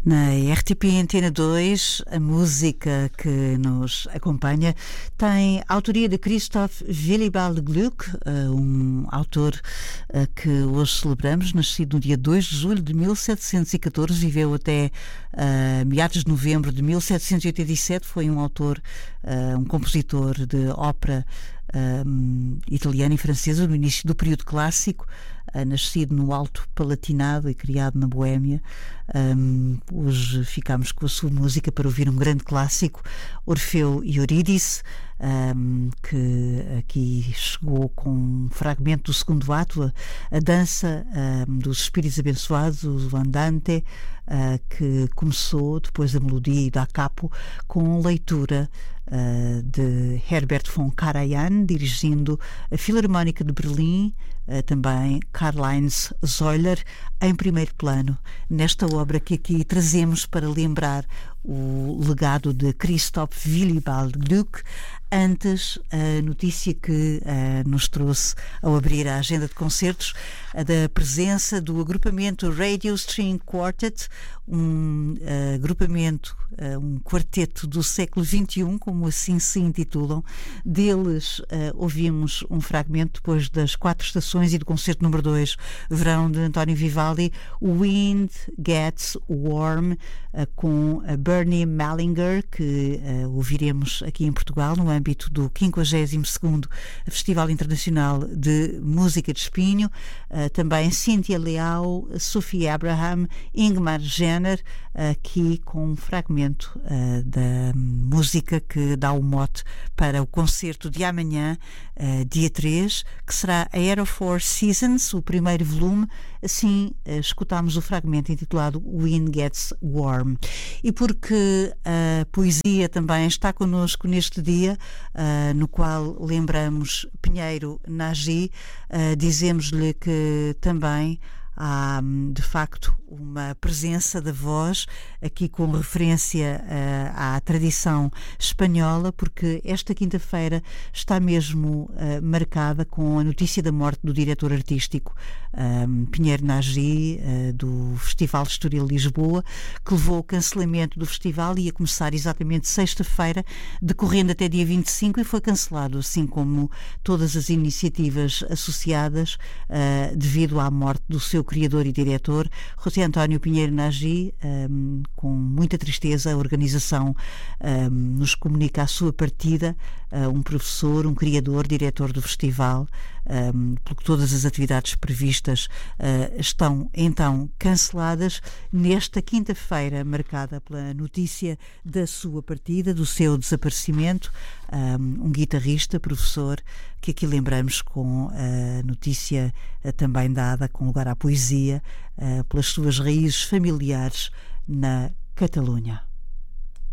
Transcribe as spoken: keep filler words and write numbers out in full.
Na R T P Antena dois, a música que nos acompanha tem a autoria de Christoph Willibald Gluck, um autor que hoje celebramos, nascido no dia dois de julho de mil setecentos e catorze, viveu até uh, meados de novembro de mil setecentos e oitenta e sete, foi um autor, uh, um compositor de ópera um, italiana e francesa no início do período clássico, uh, nascido no Alto Palatinado e criado na Boémia. Um, hoje ficamos com a sua música para ouvir um grande clássico, Orfeu e Eurídice, um, que aqui chegou com um fragmento do segundo ato, a, a dança um, dos espíritos abençoados, o Andante, uh, que começou depois da melodia e da capo com leitura uh, de Herbert von Karajan, dirigindo a Filarmónica de Berlim, uh, também Karl-Heinz Zoller em primeiro plano, nesta obra que aqui trazemos para lembrar o legado de Christoph Willibald Gluck. Antes, a notícia que uh, nos trouxe ao abrir a agenda de concertos, a da presença do agrupamento Radio String Quartet, um uh, agrupamento, uh, um quarteto do século vinte e um, como assim se intitulam. Deles uh, ouvimos um fragmento depois das quatro estações e do concerto número dois, Verão, de António Vivaldi, Wind Gets Warm, uh, com a Bernie Malinger, que uh, ouviremos aqui em Portugal no âmbito do quinquagésimo segundo Festival Internacional de Música de Espinho. Uh, também Cíntia Leal, Sophie Abraham, Ingmar Jenner, aqui com um fragmento uh, da música que dá o mote para o concerto de amanhã, uh, dia três, que será a Era Four Seasons, o primeiro volume. Assim, uh, escutamos o fragmento intitulado Wind Gets Warm. E porque a poesia também está connosco neste dia, uh, no qual lembramos Pinheiro Nagy, uh, dizemos-lhe que também há, de facto, uma presença da voz, aqui com referência uh, à tradição espanhola, porque esta quinta-feira está mesmo uh, marcada com a notícia da morte do diretor artístico um, Pinheiro Nagy, uh, do Festival de Estoril Lisboa, que levou o cancelamento do festival. Ia começar exatamente sexta-feira, decorrendo até dia vinte e cinco, e foi cancelado, assim como todas as iniciativas associadas, uh, devido à morte do seu criador e diretor, José António Pinheiro Nagy. Um, com muita tristeza, a organização um, nos comunica a sua partida, uh, um professor, um criador, diretor do festival, um, porque todas as atividades previstas uh, estão então canceladas nesta quinta-feira, marcada pela notícia da sua partida, do seu desaparecimento. Um, um guitarrista, professor, que aqui lembramos com a notícia uh, também dada com lugar à poesia, uh, pelas suas raízes familiares na Catalunha.